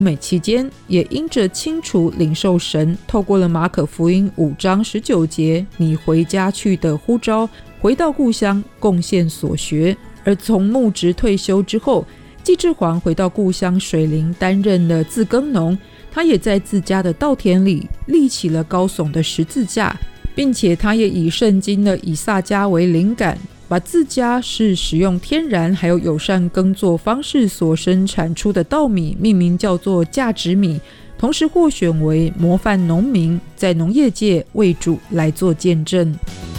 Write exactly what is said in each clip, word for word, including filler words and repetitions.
美期间也因着清楚领受神透过了马可福音五章十九节你回家去的呼召，回到故乡贡献所学。而从牧职退休之后，季志煌回到故乡水林担任了自耕农，他也在自家的稻田里立起了高耸的十字架，并且他也以圣经的以萨迦为灵感，把自家是使用天然还有友善耕作方式所生产出的稻米命名叫做价值米，同时获选为模范农民，在农业界为主来做见证。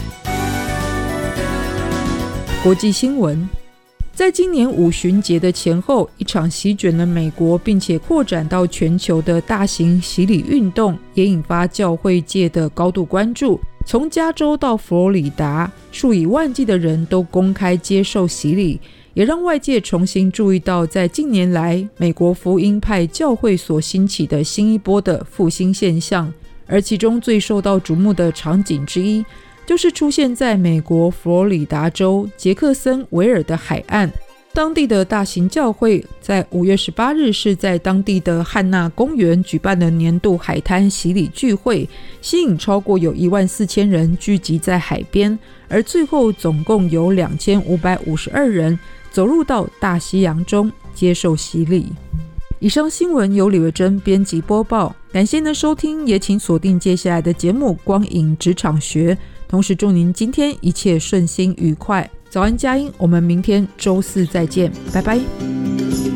国际新闻，在今年五旬节的前后，一场席卷了美国并且扩展到全球的大型洗礼运动也引发教会界的高度关注。从加州到佛罗里达，数以万计的人都公开接受洗礼，也让外界重新注意到在近年来美国福音派教会所兴起的新一波的复兴现象。而其中最受到瞩目的场景之一，就是出现在美国佛罗里达州杰克森维尔的海岸。当地的大型教会在五月十八日是在当地的汉纳公园举办了年度海滩洗礼聚会，吸引超过有一万四千人聚集在海边，而最后总共有两千五百五十二人走入到大西洋中接受洗礼。以上新闻由李维珍编辑播报，感谢您的收听，也请锁定接下来的节目光影职场学，同时祝您今天一切顺心愉快。早安佳音，我们明天周四再见，拜拜。